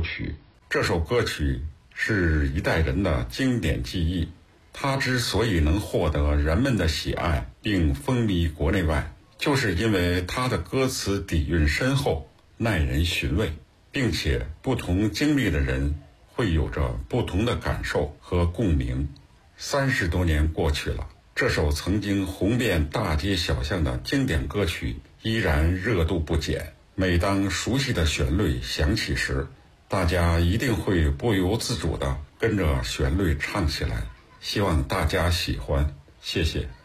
曲。这首歌曲是一代人的经典记忆，它之所以能获得人们的喜爱并风靡国内外，就是因为它的歌词底蕴深厚，耐人寻味，并且不同经历的人会有着不同的感受和共鸣。30多年过去了，这首曾经红遍大街小巷的经典歌曲依然热度不减。每当熟悉的旋律响起时，大家一定会不由自主地跟着旋律唱起来。希望大家喜欢，谢谢。